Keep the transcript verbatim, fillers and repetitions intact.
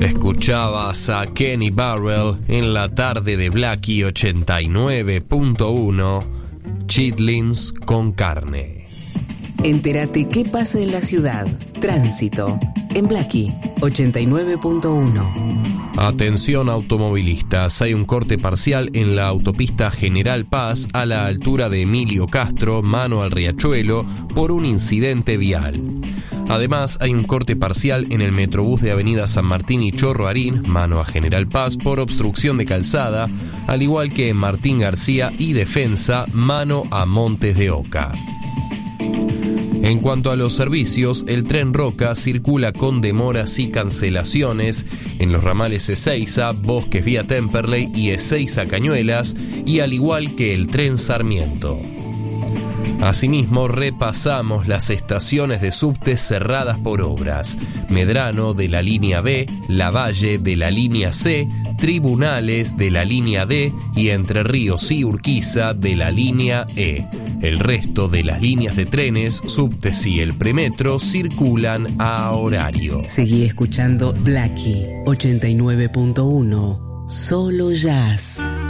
Escuchabas a Kenny Burrell en la tarde de Blackie ochenta y nueve punto uno, Chitlins con carne. Entérate qué pasa en la ciudad. Tránsito en Blackie ochenta y nueve punto uno. Atención automovilistas, hay un corte parcial en la autopista General Paz a la altura de Emilio Castro, mano al Riachuelo, por un incidente vial. Además, hay un corte parcial en el Metrobús de Avenida San Martín y Chorro Arín, mano a General Paz, por obstrucción de calzada, al igual que en Martín García y Defensa, mano a Montes de Oca. En cuanto a los servicios, el tren Roca circula con demoras y cancelaciones en los ramales Ezeiza, Bosques vía Temperley y Ezeiza Cañuelas, y al igual que el tren Sarmiento. Asimismo, repasamos las estaciones de subte cerradas por obras: Medrano de la línea B, Lavalle de la línea C, Tribunales de la línea D y Entre Ríos y Urquiza de la línea E. El resto de las líneas de trenes, subtes y el premetro circulan a horario. Seguí escuchando Blackie ochenta y nueve punto uno, solo jazz.